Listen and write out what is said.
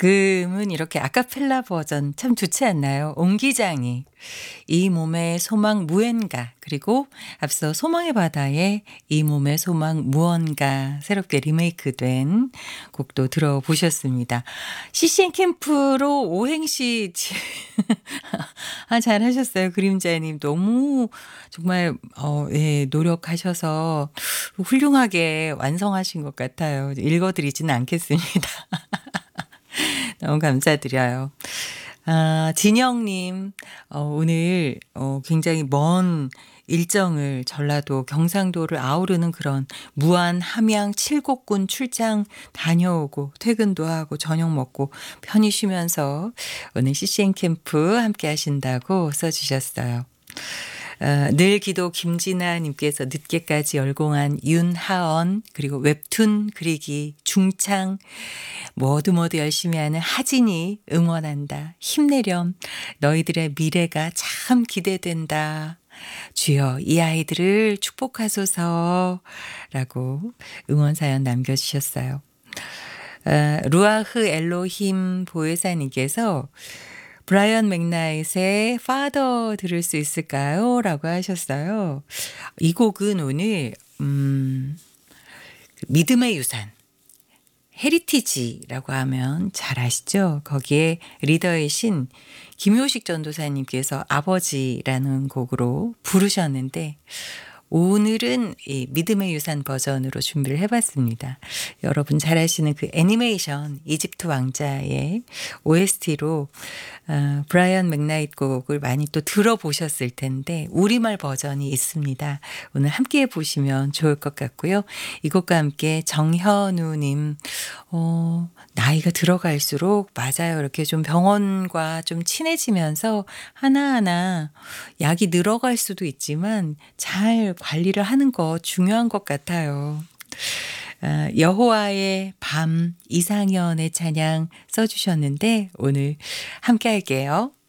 가끔은 이렇게 아카펠라 버전 참 좋지 않나요? 옹기장이 이 몸의 소망 무언가, 그리고 앞서 소망의 바다에 이 몸의 소망 무언가 새롭게 리메이크된 곡도 들어보셨습니다. CCN 캠프로 오행시 잘하셨어요. 그림자님 너무 정말 예, 노력하셔서 훌륭하게 완성하신 것 같아요. 읽어드리지는 않겠습니다. 너무 감사드려요. 진영님, 오늘 굉장히 먼 일정을 전라도 경상도를 아우르는 그런 무안 함양 칠곡군 출장 다녀오고 퇴근도 하고 저녁 먹고 편히 쉬면서 오늘 CCN 캠프 함께 하신다고 써주셨어요. 늘 기도 김진아님께서 늦게까지 열공한 윤하언, 그리고 웹툰 그리기 중창 모두 열심히 하는 하진이 응원한다. 힘내렴. 너희들의 미래가 참 기대된다. 주여 이 아이들을 축복하소서 라고 응원 사연 남겨주셨어요. 루아흐 엘로힘 보혜사님께서 브라이언 맥나잇의 Father 들을 수 있을까요? 라고 하셨어요. 이 곡은 오늘 믿음의 유산 헤리티지라고 하면 잘 아시죠? 거기에 리더이신 김효식 전도사님께서 아버지라는 곡으로 부르셨는데 오늘은 이 믿음의 유산 버전으로 준비를 해봤습니다. 여러분 잘 아시는 그 애니메이션 이집트 왕자의 OST로 브라이언 맥나잇 곡을 많이 또 들어보셨을 텐데 우리말 버전이 있습니다. 오늘 함께 보시면 좋을 것 같고요. 이 곡과 함께 정현우님 나이가 들어갈수록 맞아요. 이렇게 좀 병원과 좀 친해지면서 하나하나 약이 늘어갈 수도 있지만 잘 관리를 하는 거 중요한 것 같아요. 여호와의 밤 이상현의 찬양 써주셨는데 오늘 함께 할게요.